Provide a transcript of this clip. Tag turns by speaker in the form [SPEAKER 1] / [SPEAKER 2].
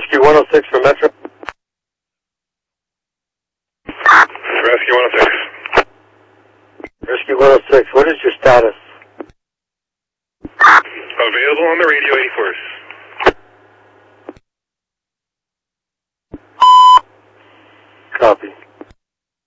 [SPEAKER 1] Rescue 106 for Metro.
[SPEAKER 2] Rescue 106.
[SPEAKER 1] Rescue 106, what is your status?
[SPEAKER 2] Available on the radio 84th.
[SPEAKER 1] Copy.